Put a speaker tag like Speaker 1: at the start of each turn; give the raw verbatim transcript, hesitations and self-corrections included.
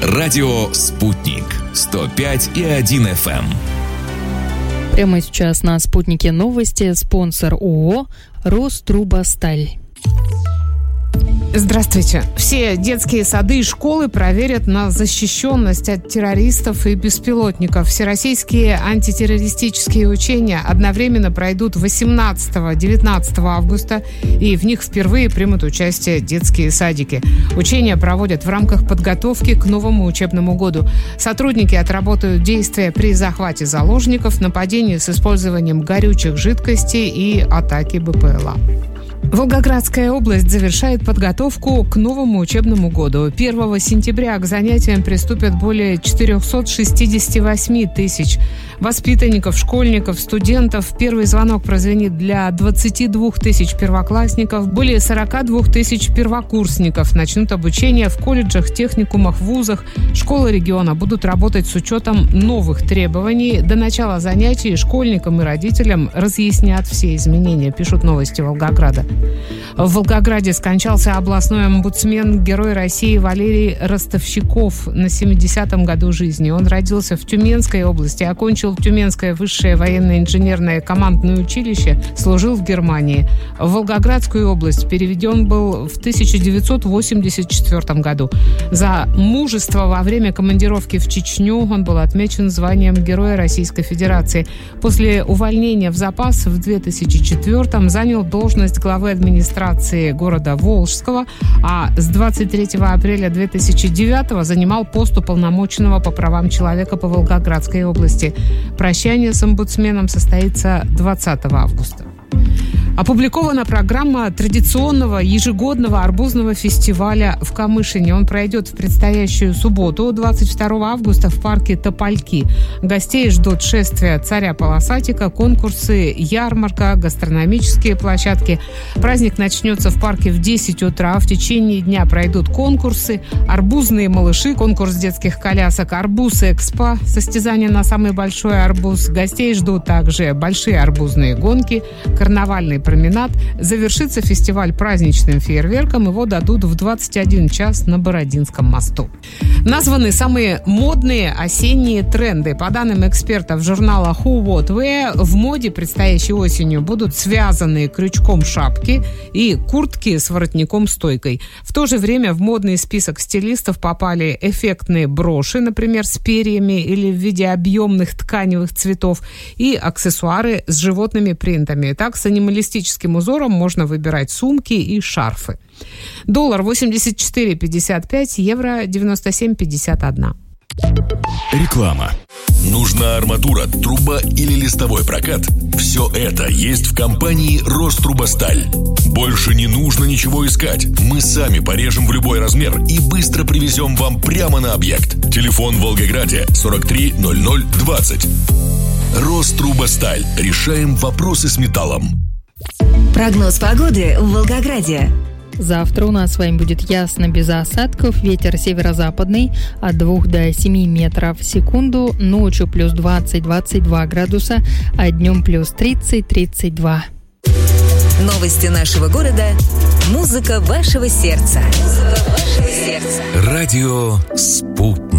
Speaker 1: Радио «Спутник». сто пять и один эф эм.
Speaker 2: Прямо сейчас на «Спутнике» новости. Спонсор ООО «Рострубосталь».
Speaker 3: Здравствуйте. Все детские сады и школы проверят на защищенность от террористов и беспилотников. Всероссийские антитеррористические учения одновременно пройдут восемнадцатого-девятнадцатого августа, и в них впервые примут участие детские садики. Учения проводят в рамках подготовки к новому учебному году. Сотрудники отработают действия при захвате заложников, нападении с использованием горючих жидкостей и атаке БПЛА. Волгоградская область завершает подготовку к новому учебному году. первого сентября к занятиям приступят более четыреста шестьдесят восемь тысяч воспитанников, школьников, студентов. Первый звонок прозвенит для двадцати двух тысяч первоклассников. Более сорока двух тысяч первокурсников начнут обучение в колледжах, техникумах, вузах. Школы региона будут работать с учетом новых требований. До начала занятий школьникам и родителям разъяснят все изменения, пишут «Новости Волгограда». В Волгограде скончался областной омбудсмен, Герой России Валерий Ростовщиков на семидесятом году жизни. Он родился в Тюменской области, окончил Тюменское высшее военно-инженерное командное училище, служил в Германии. В Волгоградскую область переведен был в тысяча девятьсот восемьдесят четвёртом году. За мужество во время командировки в Чечню он был отмечен званием Героя Российской Федерации. После увольнения в запас в две тысячи четвёртом занял должность главы администрации города Волжского, а с двадцать третьего апреля две тысячи девятого занимал пост уполномоченного по правам человека по Волгоградской области. Прощание с омбудсменом состоится двадцатого августа. Опубликована программа традиционного ежегодного арбузного фестиваля в Камышине. Он пройдет в предстоящую субботу, двадцать второго августа, в парке Топольки. Гостей ждут шествия царя полосатика, конкурсы, ярмарка, гастрономические площадки. Праздник начнется в парке в десять утра. В течение дня пройдут конкурсы, арбузные малыши, конкурс детских колясок, арбуз-экспо, состязание на самый большой арбуз. Гостей ждут также большие арбузные гонки, карнавальный променад. Завершится фестиваль праздничным фейерверком. Его дадут в двадцать один час на Бородинском мосту. Названы самые модные осенние тренды. По данным экспертов журнала Who What Wear, в моде предстоящей осенью будут связанные крючком шапки и куртки с воротником-стойкой. В то же время в модный список стилистов попали эффектные броши, например, с перьями или в виде объемных тканевых цветов, и аксессуары с животными принтами. Так, с анималистическим узором можно выбирать сумки и шарфы. Доллар восемьдесят четыре пятьдесят пять, евро девяносто семь пятьдесят один.
Speaker 1: Реклама. Нужна арматура, труба или листовой прокат? Все это есть в компании «Рострубосталь». Больше не нужно ничего искать. Мы сами порежем в любой размер и быстро привезем вам прямо на объект. Телефон в Волгограде сорок три ноль ноль двадцать. «Рострубосталь». Решаем вопросы с металлом.
Speaker 4: Прогноз погоды в Волгограде.
Speaker 2: Завтра у нас с вами будет ясно, без осадков. Ветер северо-западный от двух до семи метров в секунду. Ночью плюс двадцать - двадцать два градуса, а днем плюс тридцать - тридцать два.
Speaker 4: Новости нашего города. Музыка вашего сердца. Музыка вашего сердца.
Speaker 1: Радио «Спутник».